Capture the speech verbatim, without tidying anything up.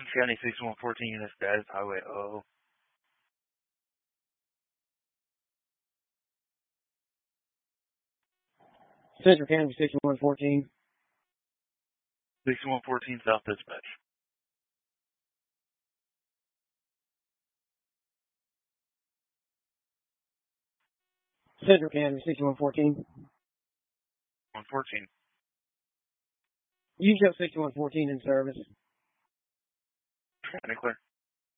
County sixty-one fourteen unit status, Highway O. Central County sixty-one fourteen. sixty-one fourteen South Dispatch. Central County sixty-one fourteen. one fourteen. You show sixty-one fourteen in service. County clear.